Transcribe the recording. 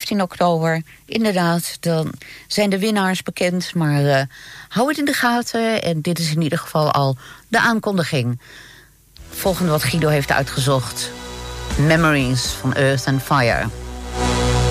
15 oktober. Inderdaad, dan zijn de winnaars bekend. Maar hou het in de gaten. En dit is in ieder geval al de aankondiging. Volgende wat Guido heeft uitgezocht. Memories van Earth and Fire.